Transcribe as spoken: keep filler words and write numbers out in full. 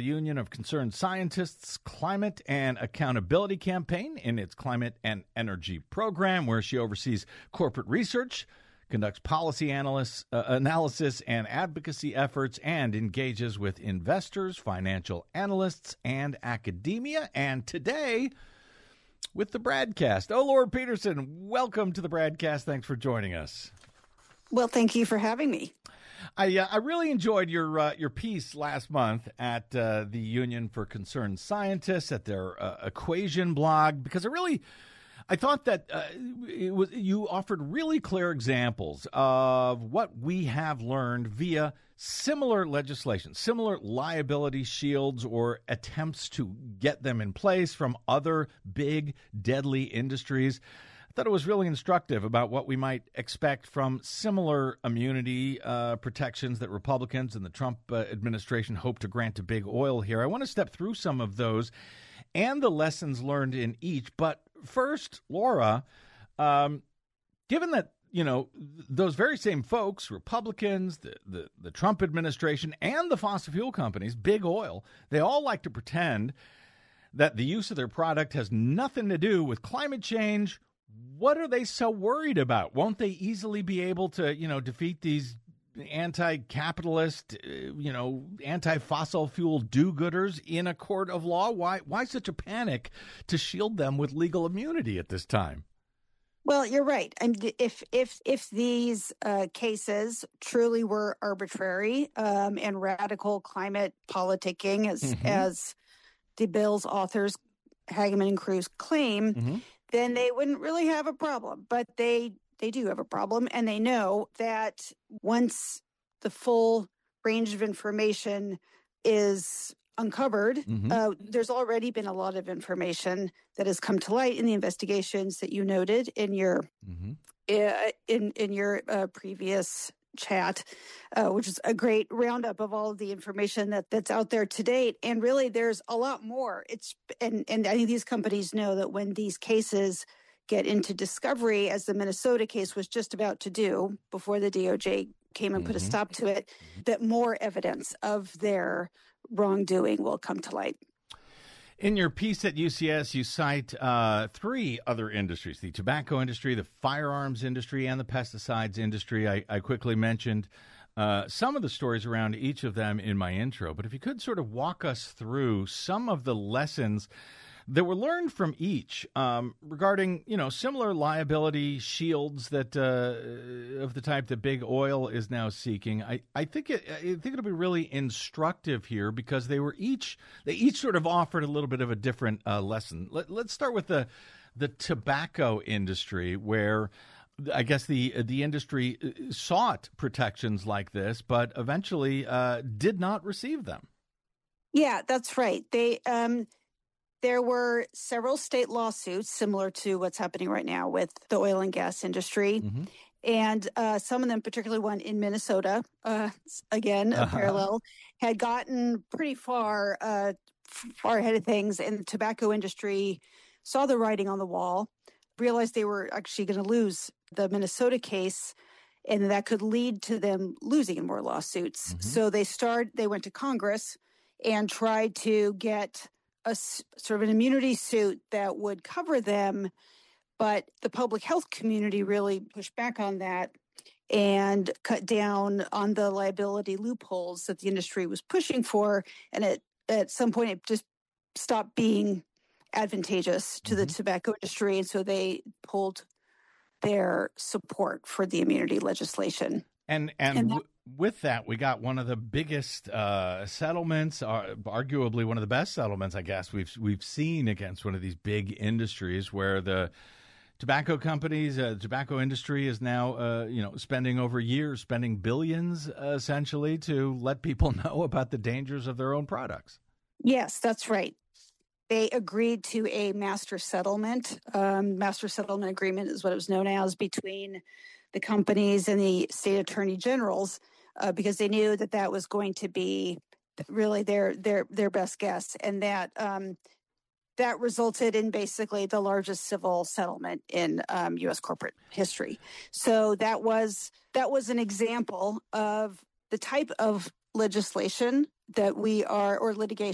Union of Concerned Scientists Climate and Accountability Campaign in its Climate and Energy Program, where she oversees corporate research, conducts policy analysis, uh, analysis and advocacy efforts, and engages with investors, financial analysts, and academia. And today, with the Bradcast. Oh, Laura Peterson, welcome to the Bradcast. Thanks for joining us. Well, thank you for having me. I uh, I really enjoyed your uh, your piece last month at uh, the Union for Concerned Scientists at their uh, Equation blog, because I really I thought that uh, it was you offered really clear examples of what we have learned via similar legislation, similar liability shields or attempts to get them in place from other big, deadly industries. I thought it was really instructive about what we might expect from similar immunity uh, protections that Republicans and the Trump uh, administration hope to grant to big oil here. I want to step through some of those and the lessons learned in each. But first, Laura, um, given that you know, those very same folks, Republicans, the, the, the Trump administration, and the fossil fuel companies, big oil, they all like to pretend that the use of their product has nothing to do with climate change. What are they so worried about? Won't they easily be able to, you know, defeat these anti-capitalist, you know, anti-fossil fuel do-gooders in a court of law? Why, why such a panic to shield them with legal immunity at this time? Well, you're right. And if if if these uh, cases truly were arbitrary um, and radical climate politicking, as mm-hmm. as the bill's authors Hageman and Cruz claim, mm-hmm. then they wouldn't really have a problem. But they they do have a problem, and they know that once the full range of information is uncovered, mm-hmm. uh, there's already been a lot of information that has come to light in the investigations that you noted in your mm-hmm. uh, in in your uh, previous chat, uh, which is a great roundup of all of the information that, that's out there to date. And really, there's a lot more. It's and and I think these companies know that when these cases get into discovery, as the Minnesota case was just about to do before the D O J came and mm-hmm. put a stop to it, that more evidence of their wrongdoing will come to light. In your piece at U C S, you cite uh, three other industries, the tobacco industry, the firearms industry, and the pesticides industry. I, I quickly mentioned uh, some of the stories around each of them in my intro, but if you could sort of walk us through some of the lessons that were learned from each um, regarding, you know, similar liability shields that uh, of the type that big oil is now seeking. I, I think it, I think it'll be really instructive here because they were each they each sort of offered a little bit of a different uh, lesson. Let, let's start with the the tobacco industry, where I guess the the industry sought protections like this, but eventually uh, did not receive them. Yeah, that's right. They. Um... There were several state lawsuits similar to what's happening right now with the oil and gas industry. Mm-hmm. And uh, some of them, particularly one in Minnesota, uh, again, uh-huh. a parallel, had gotten pretty far, uh, far ahead of things. And the tobacco industry saw the writing on the wall, realized they were actually going to lose the Minnesota case, and that could lead to them losing in more lawsuits. Mm-hmm. So they started, they went to Congress and tried to get a sort of an immunity suit that would cover them, but the public health community really pushed back on that and cut down on the liability loopholes that the industry was pushing for. And at, at some point, it just stopped being advantageous to mm-hmm. the tobacco industry, and so they pulled their support for the immunity legislation. And and, and w- with that, we got one of the biggest uh, settlements, uh, arguably one of the best settlements, I guess, we've we've seen against one of these big industries, where the tobacco companies, uh, tobacco industry is now, uh, you know, spending over years, spending billions, uh, essentially, to let people know about the dangers of their own products. Yes, that's right. They agreed to a master settlement. Um, master settlement agreement is what it was known as, between the companies and the state attorney generals, uh, because they knew that that was going to be really their their their best guess, and that um, that resulted in basically the largest civil settlement in um, U S corporate history. So that was that was an example of the type of legislation that we are, or litigation